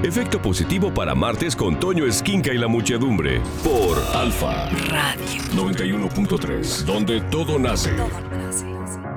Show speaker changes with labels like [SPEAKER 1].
[SPEAKER 1] Efecto positivo para martes con Toño Esquinca y la muchedumbre. Por Alfa
[SPEAKER 2] Radio
[SPEAKER 1] 91.3, donde todo nace.
[SPEAKER 2] Todo nace.